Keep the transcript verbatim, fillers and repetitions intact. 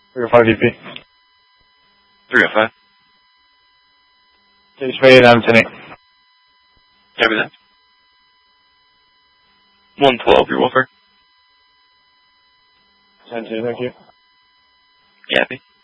three oh five D P. three oh five. Stage fade, I'm ten eight. Copy that. one twelve, your Wolfer. ten two, thank you. Copy.